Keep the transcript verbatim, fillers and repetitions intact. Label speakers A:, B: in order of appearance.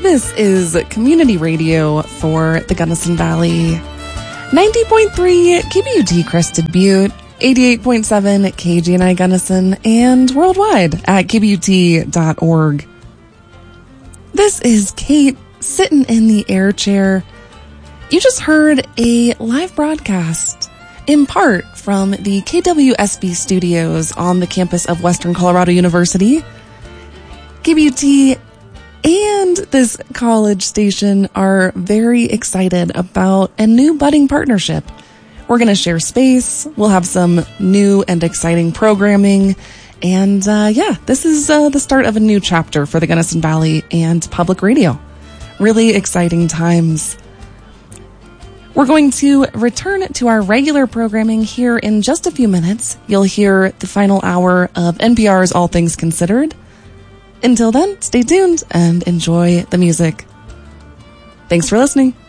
A: This is community radio for the Gunnison Valley. ninety point three K B U T Crested Butte, eighty-eight point seven K G N I Gunnison, and worldwide at k b u t dot org. This is Kate sitting in the air chair. You just heard a live broadcast in part from the K W S B studios on the campus of Western Colorado University. K B U T and this college station are very excited about a new budding partnership. We're going to share space. We'll have some new and exciting programming. And uh, yeah, this is uh, the start of a new chapter for the Gunnison Valley and public radio. Really exciting times. We're going to return to our regular programming here in just a few minutes. You'll hear the final hour of N P R's All Things Considered. Until then, stay tuned and enjoy the music. Thanks for listening.